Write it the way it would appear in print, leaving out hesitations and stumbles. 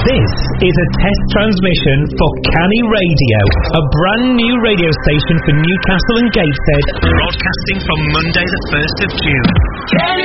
This is a test transmission for Canny Radio, a brand new radio station for Newcastle and Gateshead, broadcasting from Monday the 1st of June.